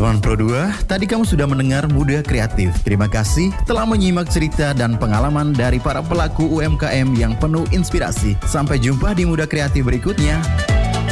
Teman Pro 2, tadi kamu sudah mendengar Muda Kreatif. Terima kasih telah menyimak cerita dan pengalaman dari para pelaku UMKM yang penuh inspirasi. Sampai jumpa di Muda Kreatif berikutnya.